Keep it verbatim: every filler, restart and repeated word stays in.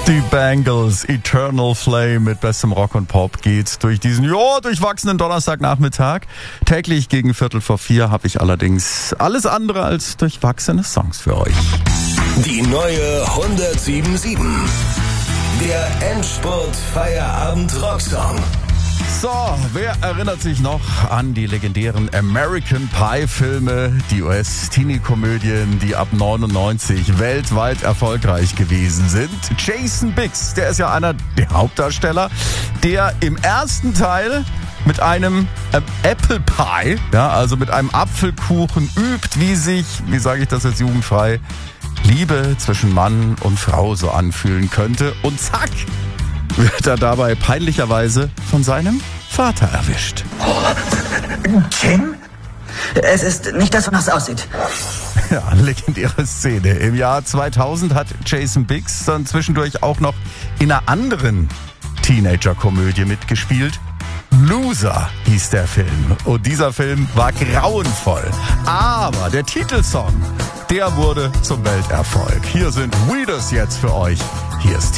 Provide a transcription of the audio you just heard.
Die Bangles, Eternal Flame mit bestem Rock und Pop geht durch diesen, ja, durchwachsenen Donnerstagnachmittag. Täglich gegen Viertel vor vier habe ich allerdings alles andere als durchwachsene Songs für euch. Die neue hundertsieben Komma sieben. Der Endspurt-Feierabend-Rocksong. So, wer erinnert sich noch an die legendären American Pie-Filme, die U S-Teenie-Komödien, die ab neunundneunzig weltweit erfolgreich gewesen sind? Jason Biggs, der ist ja einer der Hauptdarsteller, der im ersten Teil mit einem ähm, Apple Pie, ja, also mit einem Apfelkuchen übt, wie sich, wie sage ich das jetzt jugendfrei, Liebe zwischen Mann und Frau so anfühlen könnte. Und zack, wird er dabei peinlicherweise von seinem Vater erwischt. Oh, Kim? Es ist nicht das, wonach es aussieht. Ja, legendäre Szene. Im Jahr zweitausend hat Jason Biggs dann zwischendurch auch noch in einer anderen Teenager-Komödie mitgespielt. Loser hieß der Film. Und dieser Film war grauenvoll. Aber der Titelsong, der wurde zum Welterfolg. Hier sind Weeders jetzt für euch. Hier ist